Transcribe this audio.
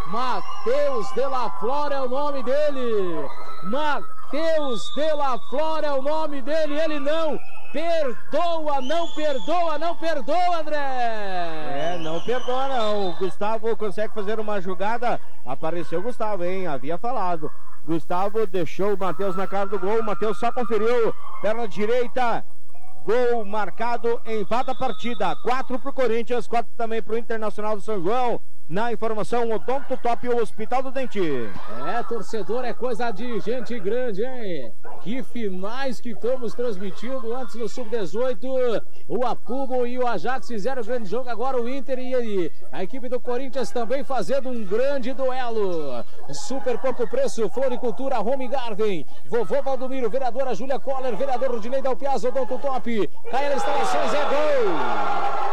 Matheus de la Flora é o nome dele. Matheus de la Flora é o nome dele. Ele não perdoa, não perdoa, André. Não perdoa não. O Gustavo consegue fazer uma jogada. Apareceu o Gustavo, hein? Havia falado. Gustavo deixou o Matheus na cara do gol. O Matheus só conferiu. Perna direita. Gol marcado, empata a partida. 4 pro Corinthians, 4 também pro Internacional do São João. Na informação, Odonto Top, o Hospital do Dente. Torcedor é coisa de gente grande, hein? Que finais que estamos transmitindo antes no Sub-18. O Apugo e o Ajax fizeram um grande jogo. Agora o Inter e a equipe do Corinthians também fazendo um grande duelo. Super pouco preço, Floricultura, Home Garden. Vovô Valdomiro, vereadora Júlia Coller, vereador Rudinei Dalpiazza, Odonto Top. Cai nas instalações, é gol!